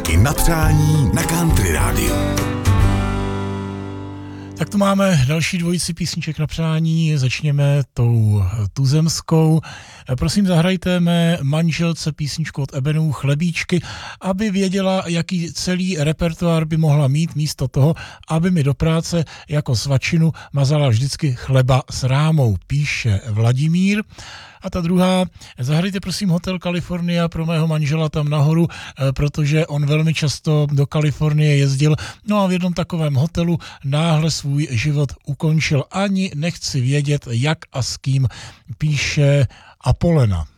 i na přání na Country rádiu. Tak tu máme další dvojici písniček na přání. Začněme tou tuzemskou. Prosím, zahrajte mé manželce písničku od Ebenů Chlebíčky, aby věděla, jaký celý repertoár by mohla mít, místo toho, aby mi do práce jako svačinu mazala vždycky chleba s rámou, píše Vladimír. A ta druhá, zahrajte prosím Hotel California pro mého manžela tam nahoru, protože on velmi často do Kalifornie jezdil. No a v jednom takovém hotelu náhle svůj život ukončil. Ani nechci vědět, jak a s kým, píše Apolena.